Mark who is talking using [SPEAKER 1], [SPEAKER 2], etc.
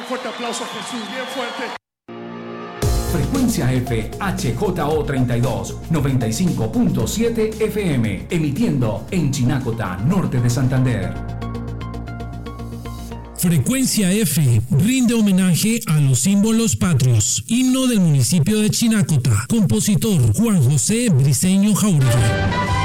[SPEAKER 1] un fuerte aplauso a Jesús, bien fuerte.
[SPEAKER 2] Frecuencia F HJO32 95.7 FM, emitiendo en Chinacota, norte de Santander.
[SPEAKER 3] Frecuencia F rinde homenaje a los símbolos patrios. Himno del municipio de Chinacota. Compositor Juan José Briceño Jauregui.